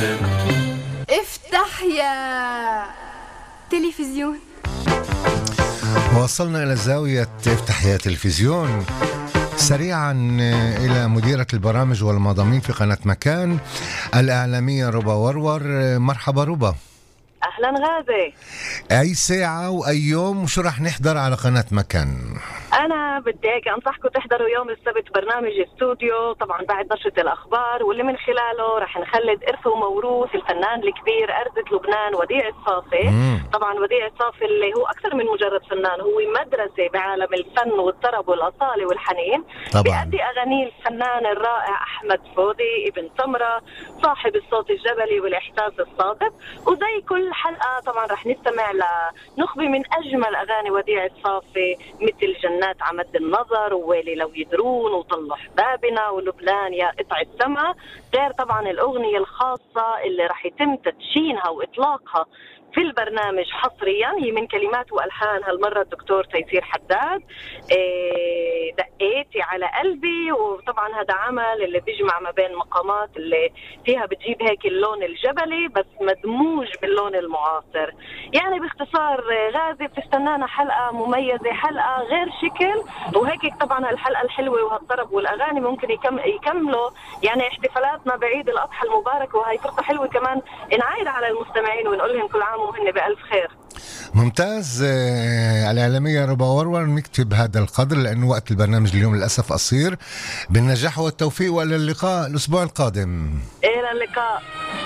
افتح يا تلفزيون. وصلنا إلى زاوية افتح يا تلفزيون. سريعا إلى مديرة البرامج والمضامين في قناة مكان الإعلامية ربا ورور. مرحبا ربا. أهلا غازي. أي ساعة وأي يوم وشو رح نحضر على قناة مكان؟ أنا بدي هيك أنصحكم تحضروا يوم السبت برنامج استوديو، طبعا بعد نشرة الأخبار، واللي من خلاله رح نخلد إرث وموروث الفنان الكبير أرضة لبنان وديع الصافي. طبعا وديع الصافي اللي هو أكثر من مجرد فنان، هو مدرسة بعالم الفن والطرب والأصالة والحنين. بيأدي أغاني الفنان الرائع أحمد فودي ابن سمرة، صاحب الصوت الجبلي والإحساس الصادق. وزي كل حلقة طبعا رح نستمع لنخبة من أجمل أغاني وديع الصافي، مثل جنات عمد النظر، وويلي لو يدرون، وطلوا حبابنا، ولبنان يا قطع السماء. غير طبعا الأغنية الخاصة اللي رح يتم تدشينها وإطلاقها في البرنامج حصريا، هي من كلمات وألحان هالمرة الدكتور تيسير حداد، دقيتي على قلبي. وطبعا هذا عمل اللي بيجمع ما بين مقامات اللي فيها بتجيب هيك اللون الجبلي بس مدموج باللون المعاصر. يعني باختصار غازي بتستنانا حلقة مميزة، حلقة غير شكل. وهيك طبعا هالحلقة الحلوة وهالطرب والأغاني ممكن يكملوا يعني احتفالاتنا بعيد الأضحى المبارك، وهي فرصة حلوة كمان نعايد على المستمعين ونقول لهم كل عام وهن بألف خير. ممتاز. الإعلامية ربا ورور، نكتب هذا القدر لأنه وقت البرنامج اليوم للأسف قصير. بالنجاح والتوفيق وإلى اللقاء الأسبوع القادم. إلى اللقاء.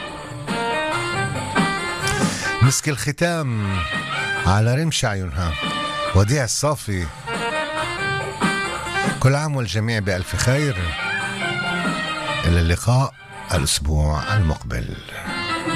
مسك الختام على رمش عيونها وديع الصافي. كل عام والجميع بألف خير. إلى اللقاء الأسبوع المقبل.